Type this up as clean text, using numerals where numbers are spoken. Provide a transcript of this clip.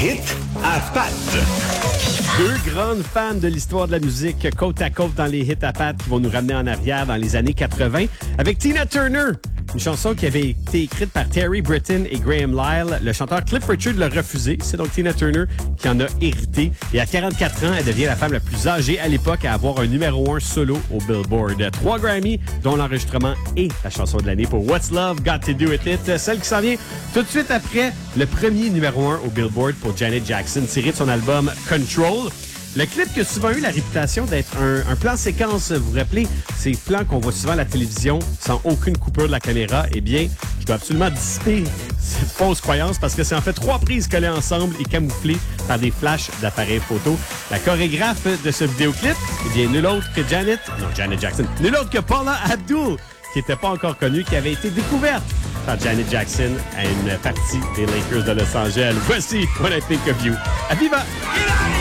hit à Pat. Deux grandes fans de l'histoire de la musique côte à côte dans les hits à Pat qui vont nous ramener en arrière dans les années 80 avec Tina Turner. Une chanson qui avait été écrite par Terry Britton et Graham Lyle. Le chanteur Cliff Richard l'a refusé. C'est donc Tina Turner qui en a hérité. Et à 44 ans, elle devient la femme la plus âgée à l'époque à avoir un numéro 1 solo au Billboard. 3 Grammy, dont l'enregistrement et la chanson de l'année pour What's Love Got to Do With It. Celle qui s'en vient tout de suite après le premier numéro 1 au Billboard pour Janet Jackson, tiré de son album Control. Le clip qui a souvent eu la réputation d'être un plan séquence, vous vous rappelez, ces plans qu'on voit souvent à la télévision sans aucune coupure de la caméra, eh bien, je dois absolument dissiper cette fausse croyance parce que c'est en fait 3 prises collées ensemble et camouflées par des flashs d'appareils photo. La chorégraphe de ce vidéoclip, eh bien, nul autre que Janet Jackson, nul autre que Paula Abdul, qui n'était pas encore connue, qui avait été découverte par Janet Jackson à une partie des Lakers de Los Angeles. Voici When I Think of You. À Viva!